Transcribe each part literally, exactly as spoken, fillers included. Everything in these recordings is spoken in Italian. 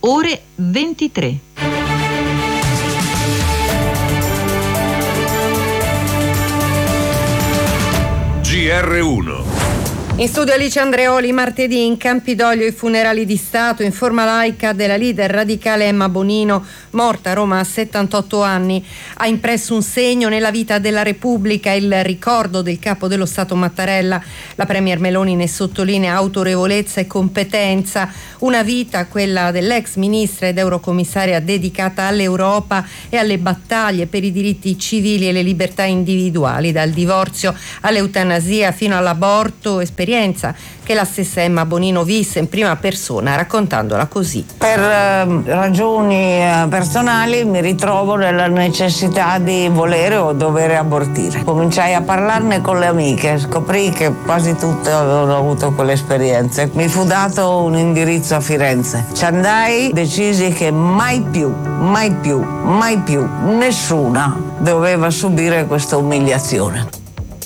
ore ventitré. G R uno. In studio Alice Andreoli. Martedì in Campidoglio i funerali di Stato in forma laica della leader radicale Emma Bonino, morta a Roma a settantotto anni. Ha impresso un segno nella vita della Repubblica il ricordo del capo dello Stato Mattarella. La premier Meloni ne sottolinea autorevolezza e competenza. Una vita, quella dell'ex ministra ed eurocommissaria, dedicata all'Europa e alle battaglie per i diritti civili e le libertà individuali, dal divorzio all'eutanasia fino all'aborto, esperienza che la stessa Emma Bonino visse in prima persona, raccontandola così. Per eh, ragioni eh, personali mi ritrovo nella necessità di volere o dovere abortire. Cominciai a parlarne con le amiche, scoprì che quasi tutte avevano avuto quell'esperienza. Mi fu dato un indirizzo a Firenze. Ci andai, decisi che mai più, mai più, mai più nessuna doveva subire questa umiliazione.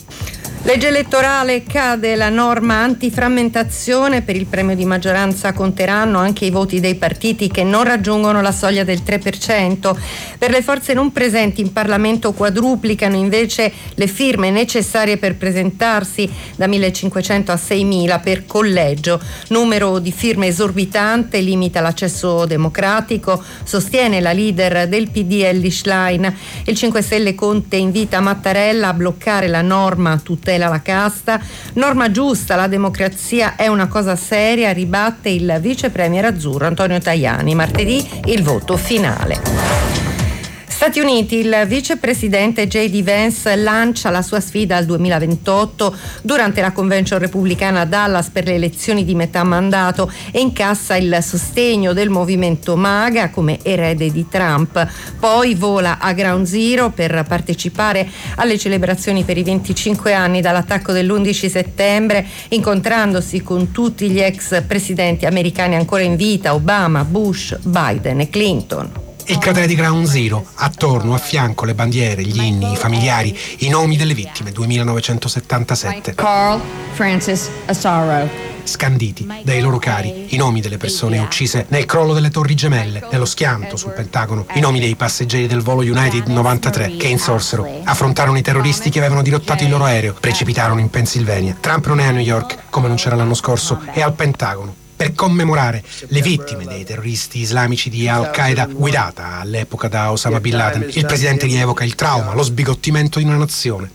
Legge elettorale, cade la norma antiframmentazione, per il premio di maggioranza conteranno anche i voti dei partiti che non raggiungono la soglia del tre per cento. Per le forze non presenti in Parlamento quadruplicano invece le firme necessarie per presentarsi, da millecinquecento a seimila per collegio. Numero di firme esorbitante, limita l'accesso democratico, sostiene la leader del P D Elly Schlein. Il cinque Stelle Conte invita Mattarella a bloccare la norma tutela la casta, norma giusta, la democrazia è una cosa seria, ribatte il vice premier azzurro Antonio Tajani. Martedì il voto finale. Stati Uniti, il vicepresidente J D Vance lancia la sua sfida al duemilaventotto durante la convention repubblicana a Dallas per le elezioni di metà mandato e incassa il sostegno del movimento MAGA come erede di Trump. Poi vola a Ground Zero per partecipare alle celebrazioni per i venticinque anni dall'attacco dell'undici settembre, incontrandosi con tutti gli ex presidenti americani ancora in vita, Obama, Bush, Biden e Clinton. Il cratere di Ground Zero, attorno, a fianco le bandiere, gli inni, i familiari, i nomi delle vittime, duemilanovecentosettantasette. Carl Francis Asaro. Scanditi dai loro cari, i nomi delle persone uccise nel crollo delle Torri Gemelle, nello schianto sul Pentagono, i nomi dei passeggeri del volo United novantatré che insorsero, affrontarono i terroristi che avevano dirottato il loro aereo, precipitarono in Pennsylvania. Trump non è a New York, come non c'era l'anno scorso, è al Pentagono per commemorare le vittime dei terroristi islamici di Al-Qaeda, guidata all'epoca da Osama Bin Laden. Il presidente rievoca il trauma, lo sbigottimento di una nazione.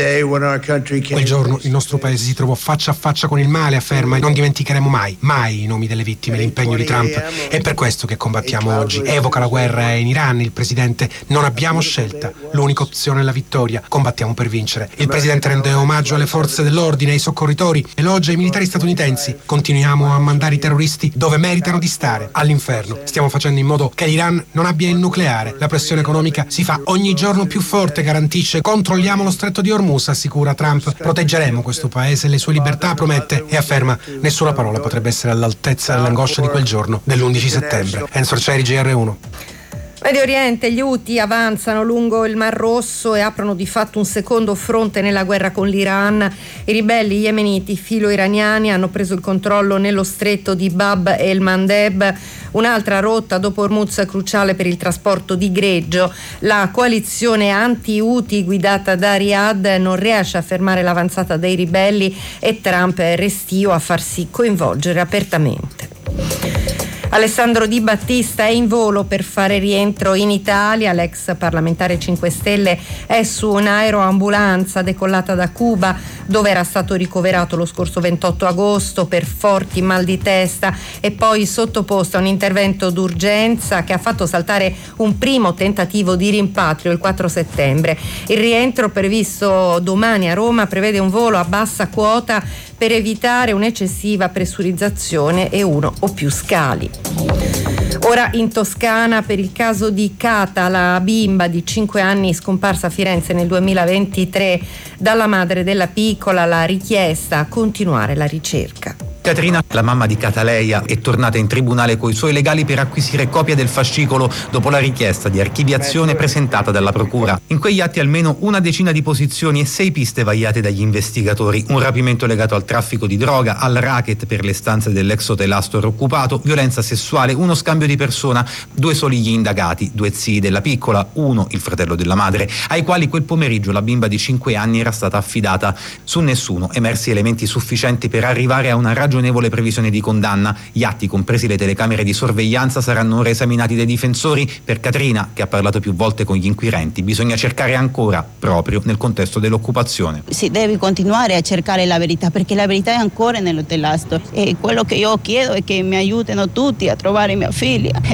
Quel giorno il nostro paese si trovò faccia a faccia con il male, afferma, e non dimenticheremo mai, mai i nomi delle vittime, l'impegno di Trump. È per questo che combattiamo oggi. Evoca la guerra in Iran il presidente. Non abbiamo scelta, l'unica opzione è la vittoria. Combattiamo per vincere. Il presidente rende omaggio alle forze dell'ordine, ai soccorritori, elogia i militari statunitensi. Continuiamo a mandare i terroristi dove meritano di stare, all'inferno. Stiamo facendo in modo che l'Iran non abbia il nucleare. La pressione economica si fa ogni giorno più forte, garantisce. Controlliamo lo stretto di Hormuz, assicura Trump. Proteggeremo questo paese e le sue libertà, promette, e afferma nessuna parola potrebbe essere all'altezza dell'angoscia di quel giorno, dell'undici settembre. Enzo Arcieri, G R uno. Medio Oriente, gli Houthi avanzano lungo il Mar Rosso e aprono di fatto un secondo fronte nella guerra con l'Iran. I ribelli yemeniti filo-iraniani hanno preso il controllo nello stretto di Bab el Mandeb, un'altra rotta dopo Hormuz cruciale per il trasporto di greggio. La coalizione anti-Houthi guidata da Riyadh non riesce a fermare l'avanzata dei ribelli e Trump è restio a farsi coinvolgere apertamente. Alessandro Di Battista è in volo per fare rientro in Italia. L'ex parlamentare cinque Stelle è su un'aeroambulanza decollata da Cuba, dove era stato ricoverato lo scorso ventotto agosto per forti mal di testa e poi sottoposto a un intervento d'urgenza che ha fatto saltare un primo tentativo di rimpatrio il quattro settembre. Il rientro previsto domani a Roma prevede un volo a bassa quota per evitare un'eccessiva pressurizzazione e uno o più scali. Ora in Toscana, per il caso di Cata, la bimba di cinque anni scomparsa a Firenze nel duemilaventitré, dalla madre della piccola la richiesta a continuare la ricerca. Caterina, la mamma di Cataleia, è tornata in tribunale coi suoi legali per acquisire copia del fascicolo dopo la richiesta di archiviazione presentata dalla procura. In quegli atti almeno una decina di posizioni e sei piste vagliate dagli investigatori: un rapimento legato al traffico di droga, al racket per le stanze dell'ex hotel Astor occupato, violenza sessuale, uno scambio di persona, due soli gli indagati, due zii della piccola, uno il fratello della madre, ai quali quel pomeriggio la bimba di cinque anni era stata affidata. Su nessuno emersi elementi sufficienti per arrivare a una ragionevole previsione di condanna. Gli atti, compresi le telecamere di sorveglianza, saranno ora esaminati dai difensori. Per Caterina, che ha parlato più volte con gli inquirenti, bisogna cercare ancora, proprio nel contesto dell'occupazione. Si deve continuare a cercare la verità, perché la verità è ancora nell'hotel Astor, e quello che io chiedo è che mi aiutino tutti a trovare mia figlia.